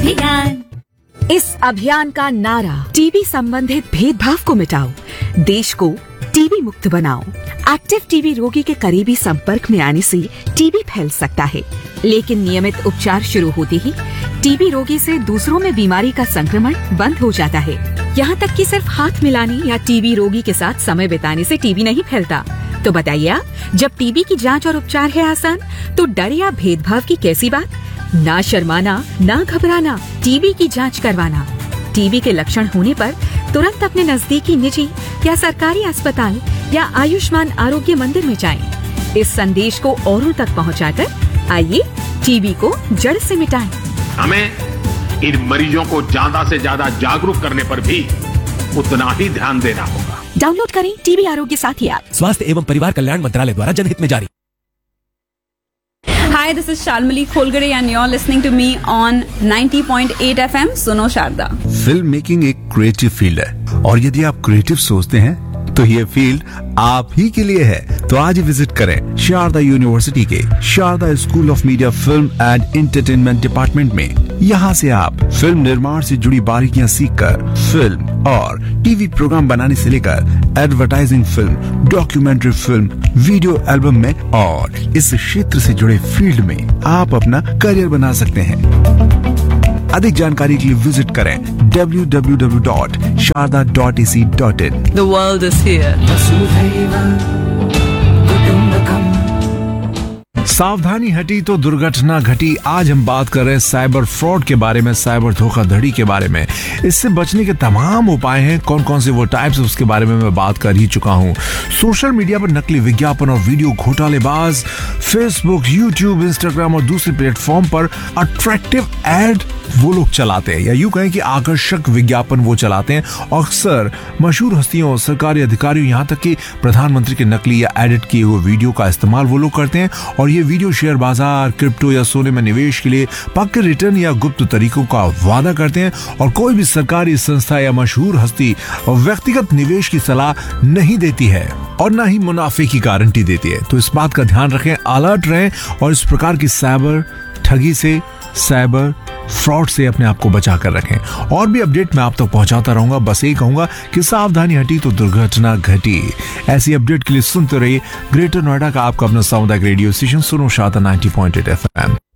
अभियान। इस अभियान का नारा टीबी संबंधित भेदभाव को मिटाओ, देश को टीबी मुक्त बनाओ। एक्टिव टीबी रोगी के करीबी संपर्क में आने से टीबी फैल सकता है, लेकिन नियमित उपचार शुरू होते ही टीबी रोगी से दूसरों में बीमारी का संक्रमण बंद हो जाता है। यहाँ तक कि सिर्फ हाथ मिलाने या टीबी रोगी के साथ समय बिताने से टीबी नहीं फैलता। तो बताइए आप, जब टीबी की जांच और उपचार है आसान, तो डर या भेदभाव की कैसी बात? ना शर्माना, ना घबराना, टीबी की जांच करवाना। टीबी के लक्षण होने पर तुरंत अपने नजदीकी निजी या सरकारी अस्पताल या आयुष्मान आरोग्य मंदिर में जाएं। इस संदेश को औरों तक पहुंचाकर आइए टीबी को जड़ से मिटाएं। हमें इन मरीजों को ज्यादा से ज्यादा जागरूक करने पर भी उतना ही ध्यान देना होगा। डाउनलोड करें टीबी आरोग्य साथी ऐप। स्वास्थ्य एवं परिवार कल्याण मंत्रालय द्वारा जनहित में जारी। Hi, this is Shalmali Kholgade and you're listening to me on 90.8 FM सुनो शारदा। फिल्म मेकिंग एक क्रिएटिव फील्ड है और यदि आप क्रिएटिव सोचते हैं तो ये फील्ड आप ही के लिए है। तो आज ही विजिट करें शारदा यूनिवर्सिटी के Sharda school of media film and entertainment department में। यहाँ से आप फिल्म निर्माण से जुड़ी बारीकियां सीखकर फिल्म और टीवी प्रोग्राम बनाने से लेकर advertising film, documentary film, video album में और इस क्षेत्र से जुड़े फील्ड में आप अपना करियर बना सकते हैं। अधिक जानकारी के लिए विजिट करें www.sharda.ac.in। The world is here। सावधानी हटी तो दुर्घटना घटी। आज हम बात कर रहे हैं साइबर फ्रॉड के बारे में, साइबर धोखाधड़ी के बारे में। इससे बचने के तमाम उपाय हैं। कौन कौन से वो टाइप्स, उसके बारे में मैं बात कर ही चुका हूं। सोशल मीडिया पर नकली विज्ञापन और वीडियो घोटालेबाज फेसबुक, यूट्यूब, इंस्टाग्राम और दूसरे प्लेटफॉर्म पर अट्रैक्टिव एड वो लोग चलाते हैं, या यूं कहें कि आकर्षक विज्ञापन वो चलाते हैं। अक्सर मशहूर हस्तियों, सरकारी अधिकारियों, यहाँ तक कि प्रधानमंत्री के नकली या एडिट किए हुए वीडियो का इस्तेमाल वो लोग करते हैं। और ये वीडियो शेयर बाजार, क्रिप्टो या सोने में निवेश के लिए पक्के रिटर्न या गुप्त तरीकों का वादा करते हैं। और कोई भी सरकारी संस्था या मशहूर हस्ती व्यक्तिगत निवेश की सलाह नहीं देती है और न ही मुनाफे की गारंटी देती है। तो इस बात का ध्यान रखें, अलर्ट रहें और इस प्रकार की साइबर ठगी से, साइबर फ्रॉड से अपने आप को बचा कर रखें। और भी अपडेट मैं आप तक पहुंचाता रहूंगा। बस यही कहूंगा कि सावधानी हटी तो दुर्घटना घटी। ऐसी अपडेट के लिए सुनते रहिए ग्रेटर नोएडा का आपका अपना सामुदायिक रेडियो स्टेशन सुनो शारदा 90.8 FM।